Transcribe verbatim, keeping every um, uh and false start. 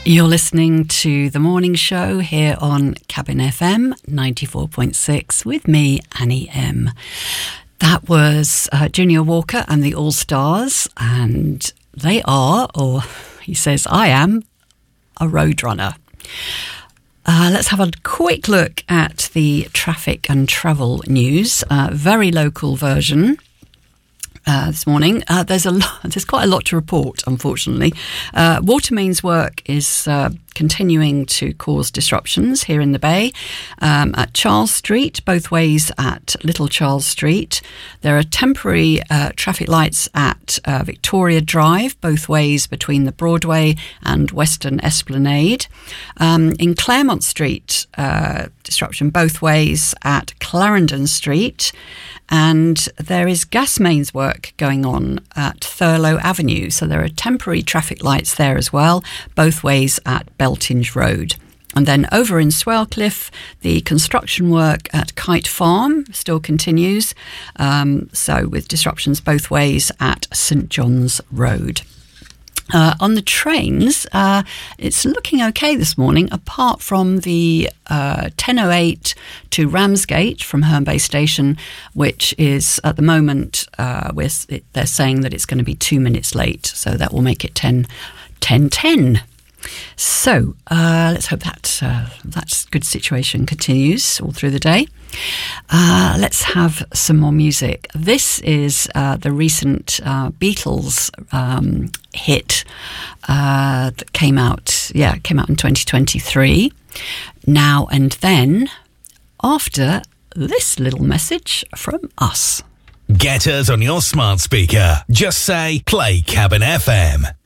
You're listening to The Morning Show here on Cabin F M ninety-four point six with me, Annie M. That was uh, Junior Walker and the All Stars, and they are, or he says I am, a roadrunner. Uh, let's have a quick look at the traffic and travel news. Uh, very local version. Uh, this morning, uh, there's a lot, there's quite a lot to report, unfortunately. Uh, water mains work is uh, continuing to cause disruptions here in the Bay. Um, at Charles Street, both ways at Little Charles Street. There are temporary uh, traffic lights at uh, Victoria Drive, both ways between the Broadway and Western Esplanade. Um, in Claremont Street, uh, disruption both ways at Clarendon Street. And there is gas mains work going on at Thurlow Avenue. So there are temporary traffic lights there as well, both ways at Beltinge Road. And then over in Swellcliffe, the construction work at Kite Farm still continues. Um, so with disruptions both ways at St John's Road. Uh, on the trains, uh, it's looking okay this morning, apart from the uh, ten oh eight to Ramsgate from Herne Bay Station, which is at the moment, uh, we're, it, they're saying that it's going to be two minutes late, so that will make it ten ten. So uh, let's hope that uh, that good situation continues all through the day. Uh, let's have some more music. This is uh, the recent uh, Beatles um, hit uh, that came out, yeah, came out in twenty twenty-three. Now and Then, after this little message from us. Get us on your smart speaker. Just say, play Cabin F M.